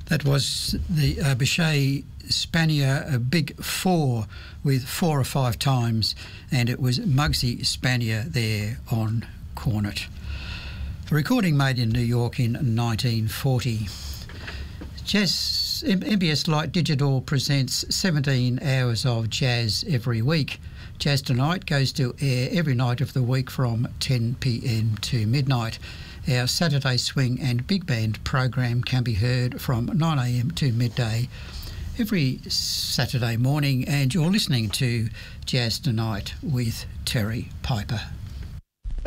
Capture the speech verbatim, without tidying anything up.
That was the uh, Bechet Spanier a Big Four with four or five times, and it was Muggsy Spanier there on cornet. A recording made in New York in nineteen forty. Jazz, M B S Light Digital presents seventeen hours of jazz every week. Jazz Tonight goes to air every night of the week from ten p m to midnight. Our Saturday Swing and Big Band program can be heard from nine a m to midday every Saturday morning, and you're listening to Jazz Tonight with Terry Piper.